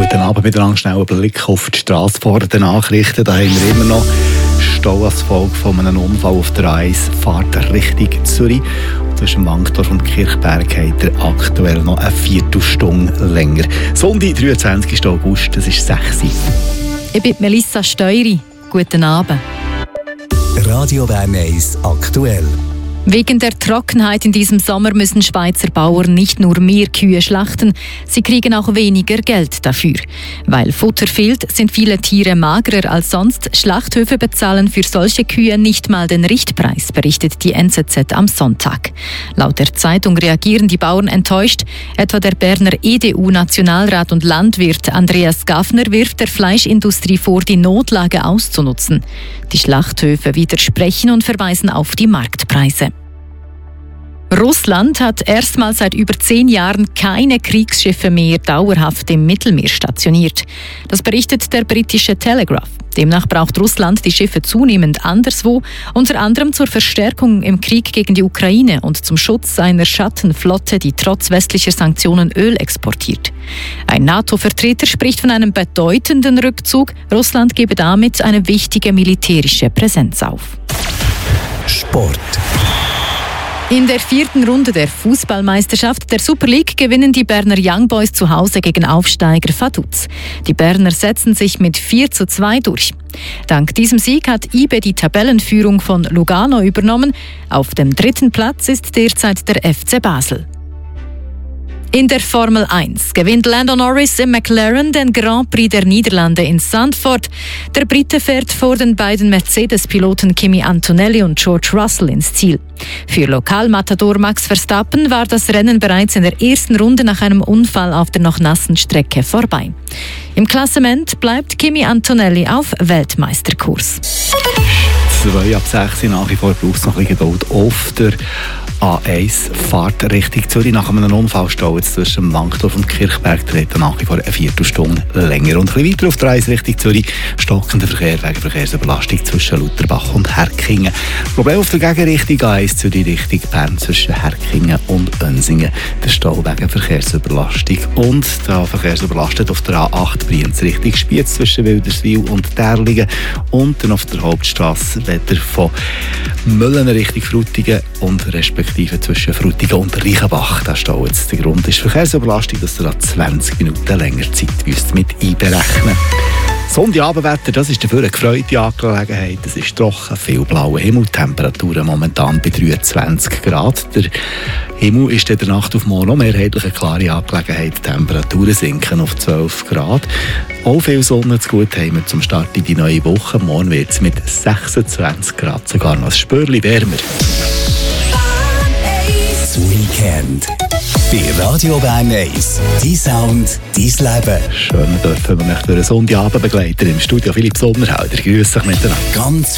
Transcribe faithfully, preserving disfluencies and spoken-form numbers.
Guten Abend miteinander, schnell einen Blick auf die Straße vor den Nachrichten. Da haben wir immer noch Stau als Folge von einem Unfall auf der A eins, Fahrt Richtung Zürich. Zwischen Wankdorf und Kirchberg hat er aktuell noch eine Viertelstunde länger. Sonntag, dreiundzwanzigsten August, das ist sechs Uhr. Ich bin Melissa Steury. Guten Abend. Radio Bern eins aktuell. Wegen der Trockenheit in diesem Sommer müssen Schweizer Bauern nicht nur mehr Kühe schlachten, sie kriegen auch weniger Geld dafür. Weil Futter fehlt, sind viele Tiere magerer als sonst. Schlachthöfe bezahlen für solche Kühe nicht mal den Richtpreis, berichtet die N Z Z am Sonntag. Laut der Zeitung reagieren die Bauern enttäuscht. Etwa der Berner E D U-Nationalrat und Landwirt Andreas Gaffner wirft der Fleischindustrie vor, die Notlage auszunutzen. Die Schlachthöfe widersprechen und verweisen auf die Marktpreise. Russland hat erstmals seit über zehn Jahren keine Kriegsschiffe mehr dauerhaft im Mittelmeer stationiert. Das berichtet der britische Telegraph. Demnach braucht Russland die Schiffe zunehmend anderswo, unter anderem zur Verstärkung im Krieg gegen die Ukraine und zum Schutz seiner Schattenflotte, die trotz westlicher Sanktionen Öl exportiert. Ein NATO-Vertreter spricht von einem bedeutenden Rückzug. Russland gebe damit eine wichtige militärische Präsenz auf. Sport. In der vierten Runde der Fußballmeisterschaft der Super League gewinnen die Berner Young Boys zu Hause gegen Aufsteiger Vaduz. Die Berner setzen sich mit vier zu zwei durch. Dank diesem Sieg hat I B E die Tabellenführung von Lugano übernommen. Auf dem dritten Platz ist derzeit der F C Basel. In der Formel eins gewinnt Lando Norris im McLaren den Grand Prix der Niederlande in Zandvoort. Der Brite fährt vor den beiden Mercedes-Piloten Kimi Antonelli und George Russell ins Ziel. Für Lokalmatador Max Verstappen war das Rennen bereits in der ersten Runde nach einem Unfall auf der noch nassen Strecke vorbei. Im Klassement bleibt Kimi Antonelli auf Weltmeisterkurs. zwei ab sechs nach wie vor braucht es noch ein bisschen Geduld auf der A eins, Fahrt Richtung Zürich. Nach einem Unfallstau jetzt zwischen Wankdorf und Kirchberg dreht nach wie vor eine Viertelstunde länger. Und ein bisschen weiter auf der Reise Richtung Zürich stockender Verkehr wegen Verkehrsüberlastung zwischen Lutherbach und Herkingen. Problem auf der Gegenrichtung A eins Zürich Richtung Bern zwischen Herkingen und Önsingen. Der Stau wegen Verkehrsüberlastung. Und da verkehrsüberlastet auf der A acht Brienz Richtung Spiez zwischen Wilderswil und Därlingen. Und dann auf der Hauptstrasse weiter von Müllen Richtung Frutigen und respektive zwischen Frutigen und Reichenbach. Der Stau jetzt. Der Grund ist Verkehrsüberlastung, dass er zwanzig Minuten länger Zeit mit einberechnen. Sonntagabendwetter, das ist dafür eine gefreute Angelegenheit. Es ist trocken, viel blauer Himmel, Temperaturen momentan bei dreiundzwanzig Grad. Der Himmel ist in der Nacht auf morgen noch mehrheitlich eine klare Angelegenheit. Die Temperaturen sinken auf zwölf Grad. Auch viel Sonne zu gut haben wir zum Start in die neue Woche. Morgen wird es mit sechsundzwanzig Grad sogar noch ein Spürchen wärmer. Das Weekend. Bei Radio Bern eins. Dein Sound, dein Leben. Schön, dürfen wir mich durch einen Sonntagabend begleiten. Im Studio Philipp Sommerhalder. Grüß dich miteinander. Ganz